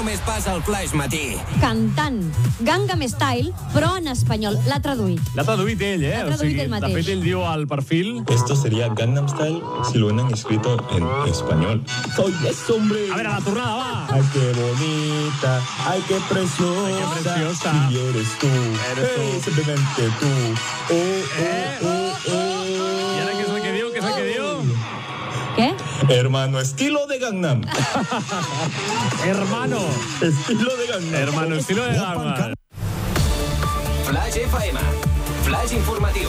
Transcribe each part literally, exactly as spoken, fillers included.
només passa al Flaix Matí. Cantant Gangnam Style, però en espanyol. L'ha traduït. L'ha traduït ell, eh? L'ha traduït o sigui, ell mateix. De fet, ell diu al perfil... Esto sería Gangnam Style si lo hubieran escrito en español. ¡Soy ese hombre! A veure, la tornada, va! ¡Ay, qué bonita! ¡Ay, qué preciosa! Ay, qué preciosa. Y eres tú. Eres tú. Hey, simplemente tú. Oh, Eh? oh, oh, oh. I ara què és el que diu? Què és el que diu? Què? Hermano, estilo de Gangnam. Hermano. Estilo de Gangnam. Hermano, estilo de Gangnam. Flaix F M. Flaix informatiu.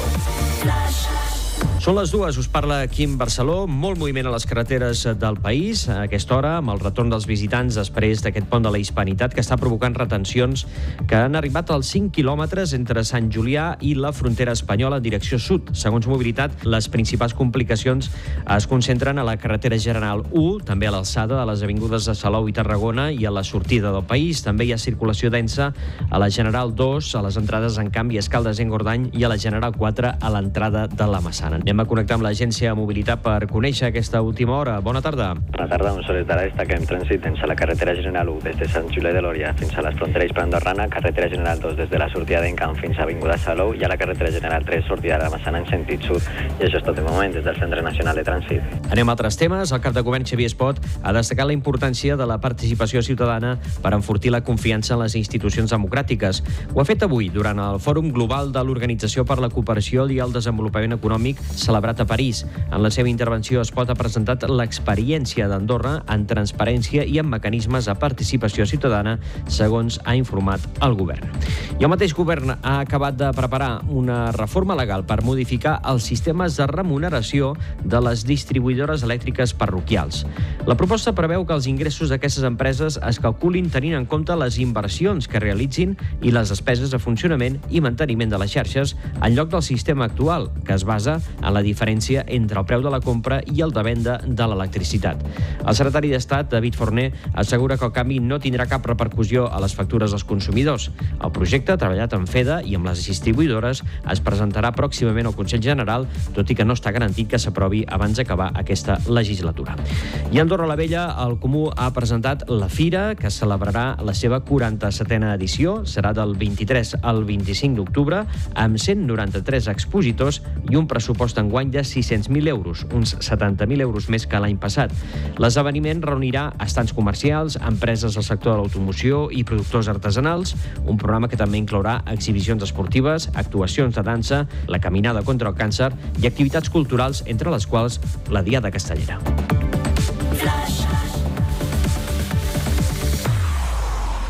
Són les dues, us parla Quim Barceló. Molt moviment a les carreteres del país a aquesta hora, amb el retorn dels visitants després d'aquest pont de la Hispanitat que està provocant retencions que han arribat als cinc quilòmetres entre Sant Julià i la frontera espanyola en direcció sud. Segons Mobilitat, les principals complicacions es concentren a la carretera General u, també a l'alçada de les avingudes de Salou i Tarragona i a la sortida del país. També hi ha circulació densa a la General dos, a les entrades en canvi a Escaldes-Engordany i a la General quatre a l'entrada de la Massana. Anem a connectar amb l'agència de Mobilitat per conèixer aquesta última hora. Bona tarda. Bona tarda. Uns hores d'ara destaquem trànsit dins a la carretera General u des de Sant Julià de Lòria fins a les fronteres per Andorrana, carretera General dos des de la sortida d'Encamp fins a Avinguda Salou i a la carretera General tres sortida de la Massana en sentit sud. I això és tot de moment des del Centre Nacional de Trànsit. Anem a altres temes. El cap de govern Xavier Espot ha destacat la importància de la participació ciutadana per enfortir la confiança en les institucions democràtiques. Ho ha fet avui durant el Fòrum Global de l'Organització per la Cooperació i el Desenvolupament Econòmic celebrat a París. En la seva intervenció, Espot ha presentat l'experiència d'Andorra en transparència i en mecanismes de participació ciutadana, segons ha informat el govern. I el mateix govern ha acabat de preparar una reforma legal per modificar els sistemes de remuneració de les distribuïdores elèctriques parroquials. La proposta preveu que els ingressos d'aquestes empreses es calculin tenint en compte les inversions que realitzin i les despeses de funcionament i manteniment de les xarxes en lloc del sistema actual, que es basa en la diferència entre el preu de la compra i el de venda de l'electricitat. El secretari d'Estat, David Forner, assegura que el canvi no tindrà cap repercussió a les factures dels consumidors. El projecte, treballat amb FEDA i amb les distribuïdores, es presentarà pròximament al Consell General, tot i que no està garantit que s'aprovi abans d'acabar aquesta legislatura. I a Andorra la Vella, el Comú ha presentat la Fira, que celebrarà la seva quaranta-setena edició. Serà del vint-i-tres al vint-i-cinc d'octubre, amb cent noranta-tres expositors i un pressupost enguany de sis-cents mil euros, uns setanta mil euros més que l'any passat. L'esdeveniment reunirà estants comercials, empreses del sector de l'automoció i productors artesanals, un programa que també inclourà exhibicions esportives, actuacions de dansa, la caminada contra el càncer i activitats culturals, entre les quals la Diada Castellera.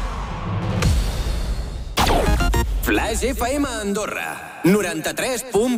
Flaix F M Andorra, noranta-tres punt